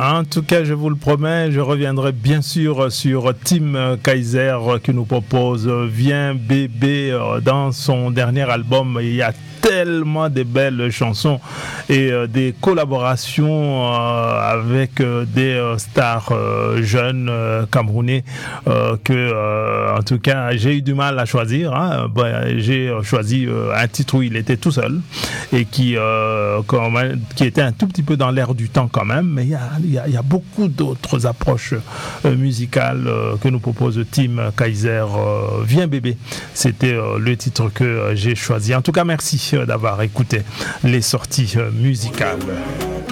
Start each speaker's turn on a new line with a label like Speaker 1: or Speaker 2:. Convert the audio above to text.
Speaker 1: En tout cas, je vous le promets, je reviendrai bien sûr sur Tim Kaiser qui nous propose Viens bébé dans son dernier album. Il y a tellement de belles chansons et des collaborations avec des stars jeunes camerounais en tout cas j'ai eu du mal à choisir. J'ai choisi un titre où il était tout seul et qui était un tout petit peu dans l'air du temps quand même, mais il y a beaucoup d'autres approches musicales que nous propose Tim Kaiser. Viens bébé, c'était le titre que j'ai choisi. En tout cas, merci d'avoir écouté les sorties musicales.